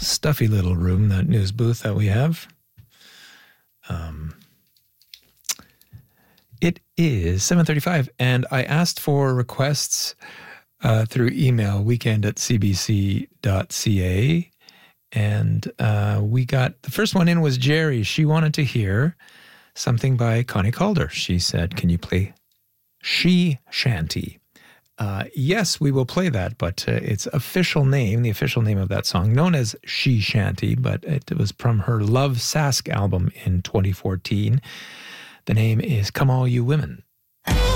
stuffy little room, that news booth that we have. It is 7:35, and I asked for requests through email, weekend@cbc.ca, and we got, the first one in was Jerry. She wanted to hear something by Connie Calder. She said, can you play She Shanty? Yes, we will play that, but its official name, the official name of that song, known as She Shanty, but it was from her Love Sask album in 2014. The name is Come All You Women.